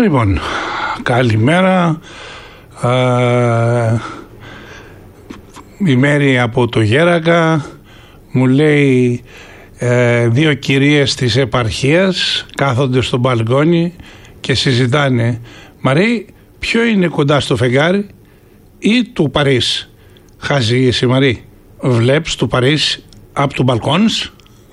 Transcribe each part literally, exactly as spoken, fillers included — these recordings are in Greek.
Λοιπόν, καλημέρα. Α, η Μέρη από το Γέρακα μου λέει ε, δύο κυρίες της επαρχίας κάθονται στο μπαλκόνι και συζητάνε. Μαρή, ποιο είναι κοντά στο φεγγάρι, ή του Παρίσι? Χαζή εσύ Μαρή, βλέπεις του Παρίσι από το μπαλκόνις?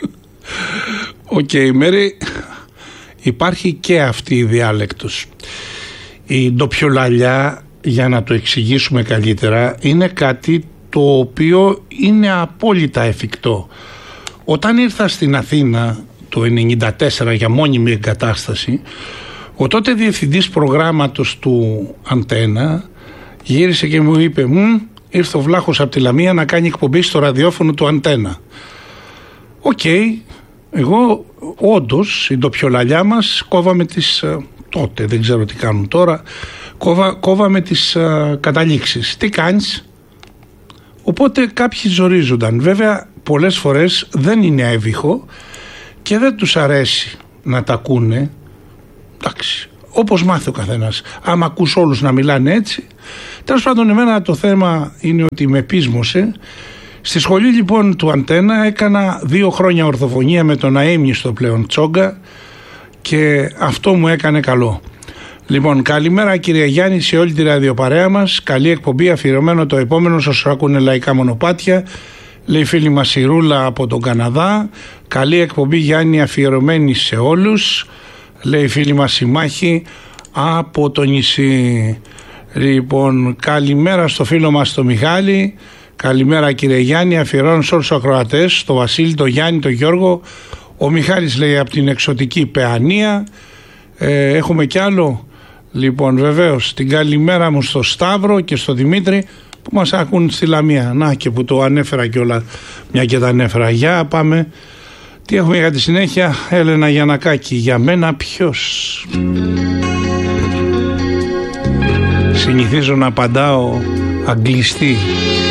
Οκ, okay, Μέρη, υπάρχει και αυτή η διάλεκτος. Η ντοπιολαλιά, για να το εξηγήσουμε καλύτερα, είναι κάτι το οποίο είναι απόλυτα εφικτό. Όταν ήρθα στην Αθήνα το ενενήντα τέσσερα για μόνιμη εγκατάσταση, ο τότε διευθυντής προγράμματος του Αντένα γύρισε και μου είπε «Μ, ήρθε ο Βλάχος από τη Λαμία να κάνει εκπομπή στο ραδιόφωνο του Αντένα». Οκ, okay, εγώ όντως η ντοπιολαλιά μας κόβαμε τις, τότε δεν ξέρω τι κάνουν τώρα, κόβα, κόβαμε τις α, καταλήξεις. Τι κάνεις? Οπότε κάποιοι ζορίζονταν. Βέβαια πολλές φορές δεν είναι έβυχο και δεν τους αρέσει να τα ακούνε. Εντάξει, όπως μάθει ο καθένας. Άμα ακούς όλους να μιλάνε έτσι. Τέλος πάντων, εμένα το θέμα είναι ότι με πείσμωσε. Στη σχολή λοιπόν του Αντένα έκανα δύο χρόνια ορθοφωνία με τον αείμνηστο πλέον Τσόγκα και αυτό μου έκανε καλό. Λοιπόν, καλημέρα κύριε Γιάννη σε όλη τη ραδιοπαρέα μας. Καλή εκπομπή, αφιερωμένο το επόμενο σας ακούνε λαϊκά μονοπάτια. Λέει η φίλη μας η Ρούλα από τον Καναδά. Καλή εκπομπή Γιάννη, αφιερωμένη σε όλους. Λέει η φίλη μας η Μάχη από το νησί. Λοιπόν, καλημέρα στο φίλο μας το Μιχάλη. Καλημέρα κύριε Γιάννη, αφιερώνω σε όλους τους ακροατές, το Βασίλη, το Γιάννη, το Γιώργο. Ο Μιχάλης λέει από την εξωτική Παιανία. Ε, έχουμε κι άλλο. Λοιπόν, βεβαίως, την καλημέρα μου στο Σταύρο και στο Δημήτρη που μας ακούν στη Λαμία. Να και που το ανέφερα κιόλα, μια και τα ανέφερα. Για πάμε. Τι έχουμε για τη συνέχεια? Έλενα Γιαννακάκη, για μένα ποιος? Συνηθίζω να απαντάω αγγλιστή.